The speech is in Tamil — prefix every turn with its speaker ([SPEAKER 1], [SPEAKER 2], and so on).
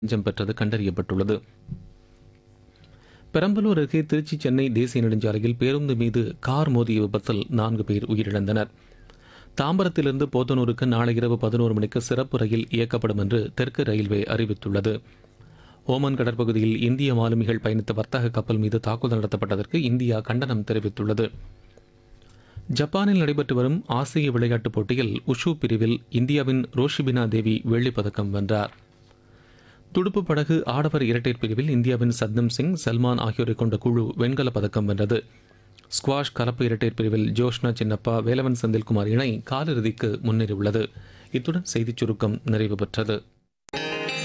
[SPEAKER 1] லஞ்சம் பெற்றது கண்டறியப்பட்டுள்ளது. பெரம்பலூர் அருகே திருச்சி சென்னை தேசிய நெடுஞ்சாலையில் பேருந்து மீது கார் மோதிய விபத்தில் 4 பேர் உயிரிழந்தனர். தாம்பரத்திலிருந்து போத்தனூருக்கு நாளை இரவு 11 மணிக்கு சிறப்பு ரயில் இயக்கப்படும் என்று தெற்கு ரயில்வே அறிவித்துள்ளது. ஓமன் கடற்பகுதியில் இந்திய மாலுமிகள் பயணித்த வர்த்தக கப்பல் மீது தாக்குதல் நடத்தப்பட்டதற்கு இந்தியா கண்டனம் தெரிவித்துள்ளது. ஜப்பானில் நடைபெற்று வரும் ஆசிய விளையாட்டுப் போட்டியில் உஷு பிரிவில் இந்தியாவின் ரோஷிபினா தேவி வெள்ளிப்பதக்கம் வென்றார். துடுப்பு படகு ஆடவர் இரட்டையர் பிரிவில் இந்தியாவின் சத்னம் சிங், சல்மான் ஆகியோரை கொண்ட குழு வெண்கலப் பதக்கம் வென்றது. ஸ்குவாஷ் கலப்பு இரட்டையர் பிரிவில் ஜோஷ்னா சின்னப்பா, வேலவன் செந்தில்குமார் இணை காலிறுதிக்கு முன்னேறியுள்ளது. இத்துடன் செய்திச் சுருக்கம் நிறைவு பெற்றது.